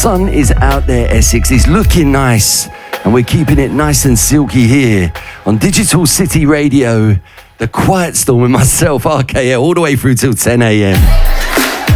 sun is out there, Essex. It's looking nice, and we're keeping it nice and silky here on Digital City Radio. The Quiet Storm with myself, RKL, all the way through till 10 a.m.